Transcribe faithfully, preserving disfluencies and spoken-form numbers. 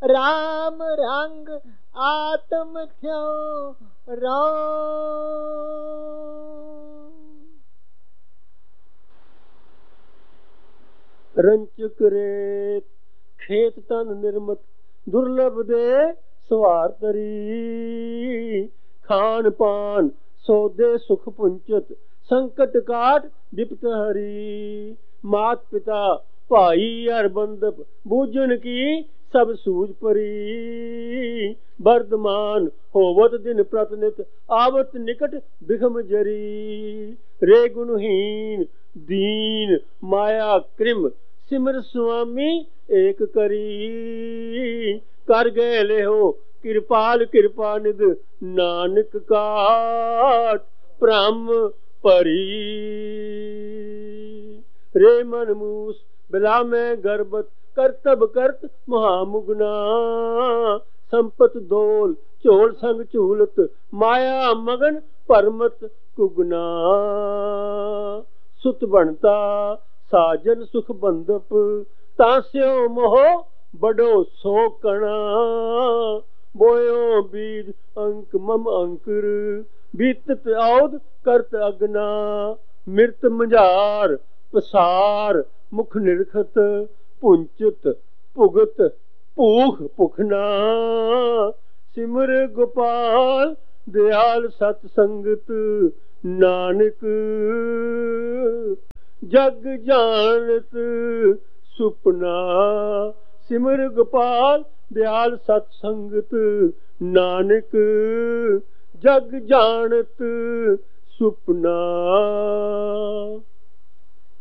राम रंग आत्म थ्यो रो। रंचक रेत खेत तन निर्मत दुर्लभ दे सवार तरी। खान पान सौदे सुख पुंचत संकट काट विपत हरी। मात पिता भाई हर बंदप बूझन की सब सूझ परी। वर्धमान होवत दिन प्रतिनित आवत निकट बिखम जरी। रे गुणहीन दीन माया कृम सिमर स्वामी एक करी। कर गए ले हो कृपाल कृपा निध नानक काट ब्रह्म परी। रे मन मूस बिला में गर्भत करतब करत महामुगना। संपत दोल झोल संग झूलत माया मगन परमत कुगना। सुत बनता साजन सुख बंदप तास्यो मोह बड़ो सो कणा। बोयो बीज अंक मम अंकुर बीतत औद करत अगना। मृत मझार पसार मुख निरखत पुंचत भुगत भूख भुखना। सिमर गोपाल दयाल सत संगत नानक जग जानत सुपना। सिमर गोपाल दयाल सत संगत नानक जग जानत सुपना।